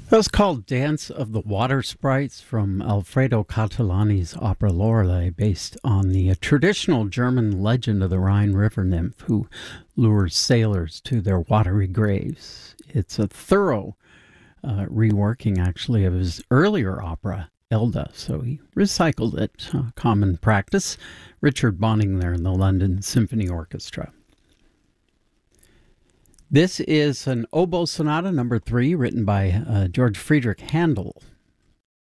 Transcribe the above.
That was called Dance of the Water Sprites from Alfredo Catalani's opera Lorelei, based on the traditional German legend of the Rhine River nymph who lures sailors to their watery graves. It's a thorough reworking, actually, of his earlier opera, Elda, so he recycled it, common practice. Richard Bonning there in the London Symphony Orchestra. This is an oboe sonata number 3, written by George Friedrich Handel.